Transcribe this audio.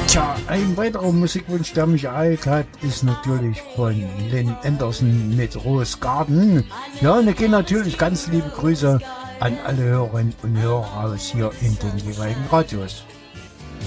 Tja, ein weiterer Musikwunsch, der mich ereilt hat, ist natürlich von Lynn Anderson mit Rose Garden. Ja, und da gehen natürlich ganz liebe Grüße an alle Hörerinnen und Hörer aus hier in den jeweiligen Radios.